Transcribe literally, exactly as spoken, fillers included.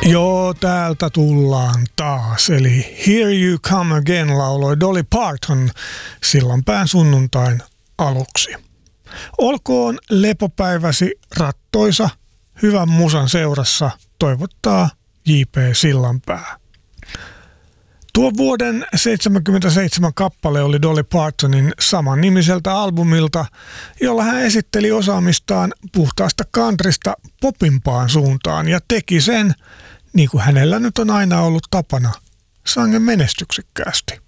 Joo, täältä tullaan taas. Eli Here You Come Again lauloi Dolly Parton Sillanpään sunnuntain aluksi. Olkoon lepopäiväsi rattoisa, hyvän musan seurassa toivottaa J P Sillanpää. Tuo vuoden seitsemänkymmentäseitsemän kappale oli Dolly Partonin saman nimiseltä albumilta, jolla hän esitteli osaamistaan puhtaasta countrysta popimpaan suuntaan ja teki sen, niin kuin hänellä nyt on aina ollut tapana, sangen menestyksekkäästi.